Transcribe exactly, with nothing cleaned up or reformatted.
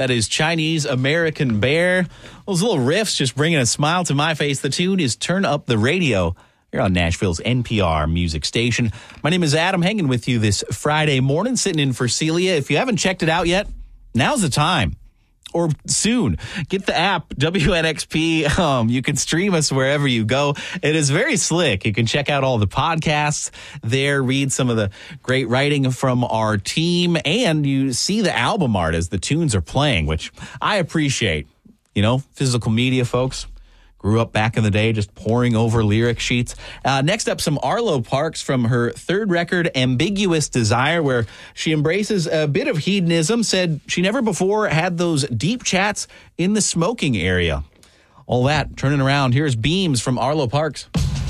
That is Chinese American Bear. Those little riffs just bringing a smile to my face. The tune is Turn Up the Radio here on Nashville's N P R music station. My name is Adam, hanging with you this Friday morning, sitting in for Celia. If you haven't checked it out yet, now's the time. Or soon. Get the app, W N X P. Um, you can stream us wherever you go. It is very slick. You can check out all the podcasts there, read some of the great writing from our team, and you see the album art as the tunes are playing, which I appreciate. You know, physical media folks. Grew up back in the day just poring over lyric sheets. Uh, next up, some Arlo Parks from her third record, Ambiguous Desire, where she embraces a bit of hedonism, said she never before had those deep chats in the smoking area. All that, turning around. Here's Beams from Arlo Parks.